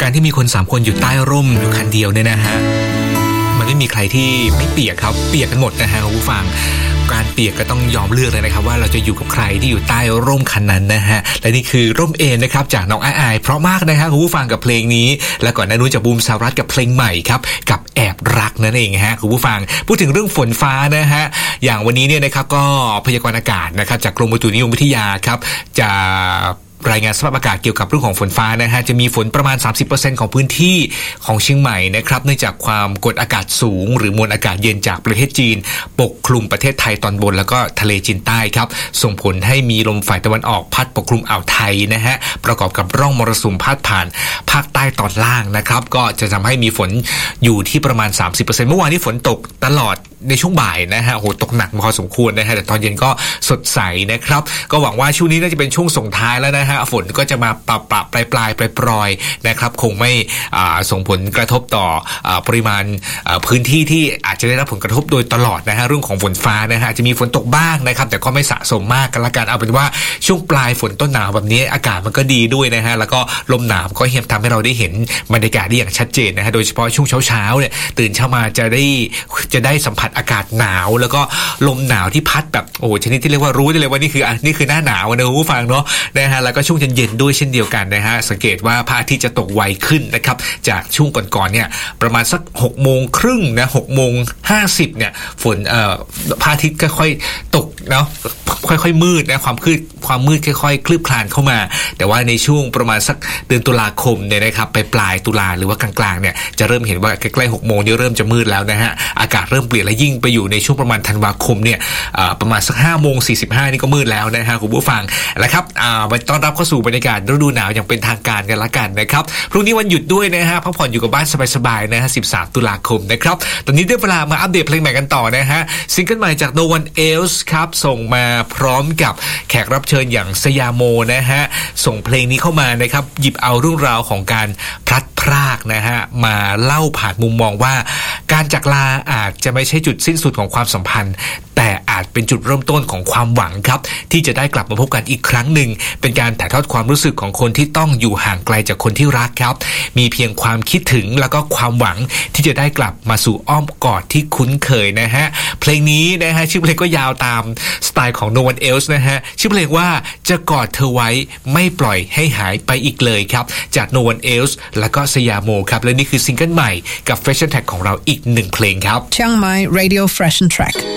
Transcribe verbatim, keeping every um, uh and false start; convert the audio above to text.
การที่มีคนสามคนอยู่ใต้ร่มอยู่คันเดียวเนี่ยนะฮะมันไม่มีใครที่ไม่เปียกครับเปียกกันหมดนะฮะคุณผู้ฟังการเปียกก็ต้องยอมเลือกเลยนะครับว่าเราจะอยู่กับใครที่อยู่ใต้ร่มคันนั้นนะฮะและนี่คือร่มเอนนะครับจากน้องอ้ายอายเพราะมากนะครับคุณผู้ฟังกับเพลงนี้และก่อนหน้านู้นจากบูมสารัตกับเพลงใหม่ครับกับแอบรักนั่นเองฮะคุณผู้ฟังพูดถึงเรื่องฝนฟ้านะฮะอย่างวันนี้เนี่ยนะครับก็พยากรณ์อากาศนะครับจากกรมอุตุนิยมวิทยาครับจะรายงานสภาพอากาศเกี่ยวกับเรื่องของฝนฟ้านะฮะจะมีฝนประมาณ สามสิบเปอร์เซ็นต์ ของพื้นที่ของเชียงใหม่นะครับเนื่องจากความกดอากาศสูงหรือมวลอากาศเย็นจากประเทศจีนปกคลุมประเทศไทยตอนบนแล้วก็ทะเลจีนใต้ครับส่งผลให้มีลมฝ่ายตะวันออกพัดปกคลุมอ่าวไทยนะฮะประกอบกับร่องมรสุมพาดผ่านภาคใต้ตอนล่างนะครับก็จะทำให้มีฝนอยู่ที่ประมาณ สามสิบเปอร์เซ็นต์ เมื่อวานนี้ฝนตกตลอดในช่วงบ่ายนะฮะโหตกหนักพอสมควรนะฮะแต่ตอนเย็นก็สดใสนะครับก็หวังว่าช่วงนี้น่าจะเป็นช่วงส่งท้ายแล้วนะฮะฝนก็จะมาปรับปรับปลายปลายปลายปลอยนะครับคงไม่ส่งผลกระทบต่อปริมาณพื้นที่ที่อาจจะได้รับผลกระทบโดยตลอดนะฮะเรื่องของฝนฟ้านะฮะจะมีฝนตกบ้างนะครับแต่ก็ไม่สะสมมากกันละกันเอาเป็นว่าช่วงปลายฝนต้นหนาวแบบนี้อากาศมันก็ดีด้วยนะฮะแล้วก็ลมหนาวก็ทำให้เราได้เห็นบรรยากาศได้อย่างชัดเจนนะฮะโดยเฉพาะช่วงเช้าๆเนี่ยตื่นเช้ามาจะได้จะได้สัมผัสอากาศหนาวแล้วก็ลมหนาวที่พัดแบบโอ้ชนิดที่เรียกว่ารู้ได้เลยว่านี่คือนี่คือหน้าหนาวนะผู้ฟังเนาะนะฮะแล้วก็ช่วงเย็นๆด้วยเช่นเดียวกันนะฮะสังเกตว่าพระอาทิตย์จะตกไวขึ้นนะครับจากช่วงก่อนๆเนี่ยประมาณสักหกโมงครึ่งนะหกโมงห้าสิบเนี่ยฝนเอ่อพระอาทิตย์ค่อยๆตกเนาะค่อยๆมืดนะความมืดความมืดค่อยๆคลืบคลานเข้ามาแต่ว่าในช่วงประมาณสักเดือนตุลาคมเนี่ยนะครับไปปลายตุลาหรือว่ากลางๆเนี่ยจะเริ่มเห็นว่าใกล้ๆหกโมงเนี่ยเริ่มจะมืดแล้วนะฮะอากาศเริ่มเปลี่ยนและยิ่งไปอยู่ในช่วงประมาณธันวาคมเนี่ยประมาณสักห้าโมงสี่สิบห้านี่ก็มืดแล้วนะฮะคุณผู้ฟังแล้วครับมาต้อนรับเข้าสู่บรรยากาศฤดูหนาวอย่างเป็นทางการกันละกันนะครับพรุ่งนี้วันหยุดด้วยนะฮะพักผ่อนอยู่กับบ้านสบายๆนะฮะสิบสามตุลาคมนะครับตอนนี้ได้เวลามาอัปเดตเพลงใหม่กันต่อนะฮะซิงเกิลใหม่จาก No One Else ครับส่งมาพร้อมกับแขกรับเชิญอย่างสยามโมนะฮะส่งเพลงนี้เข้ามานะครับหยิบเอาเรื่องราวของการพลัดพรากนะฮะมาเล่าผ่านมุมมองว่าการจากลาอาจจะไม่ใช่จุดสิ้นสุดของความสัมพันธ์แต่อาจเป็นจุดเริ่มต้นของความหวังครับที่จะได้กลับมาพบกันอีกครั้งหนึ่งเป็นการถ่ายทอดความรู้สึกของคนที่ต้องอยู่ห่างไกลจากคนที่รักครับมีเพียงความคิดถึงแล้วก็ความหวังที่จะได้กลับมาสู่อ้อมกอดที่คุ้นเคยนะฮะเพลงนี้นะฮะชื่อเพลงก็ยาวตามสไตล์ของ No One Else นะฮะชื่อเพลงว่าจะกอดเธอไว้ไม่ปล่อยให้หายไปอีกเลยครับจาก No One Else แล้วก็สยามโมครับและนี่คือซิงเกิลใหม่กับ Fashion Tag ของเราอีกหนึ่งเพลงครับ Chiang Mai Radio Fashion Track